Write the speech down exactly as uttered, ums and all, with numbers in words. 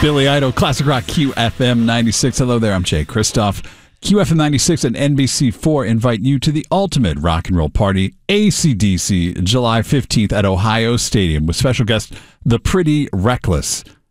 Billy Idol, Classic Rock Q F M ninety-six. Hello there, I'm Jay Kristoff. Q F M ninety-six and N B C four invite you to the ultimate rock and roll party, A C D C, July fifteenth at Ohio Stadium with special guest The Pretty Reckless.